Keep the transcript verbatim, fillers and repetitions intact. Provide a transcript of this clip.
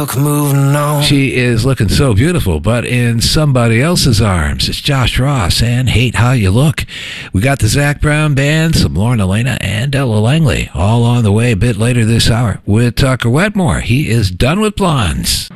look moving on. She is looking so beautiful, but in somebody else's arms. It's Josh Ross and Hate How You Look. We got the Zac Brown Band, some Lauren Elena, and Ella Langley, all on the way a bit later this hour with Tucker Wetmore. He is done with blondes.